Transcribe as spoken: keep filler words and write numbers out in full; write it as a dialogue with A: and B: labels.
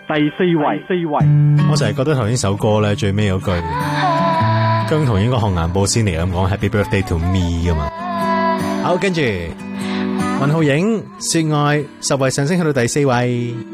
A: 第四位，四位，
B: 我就係覺得頭先首歌咧最尾嗰句姜濤應該學顏報先嚟咁講 Happy Birthday to me 噶嘛。好，跟住雲浩影說愛十位上升去到第四位。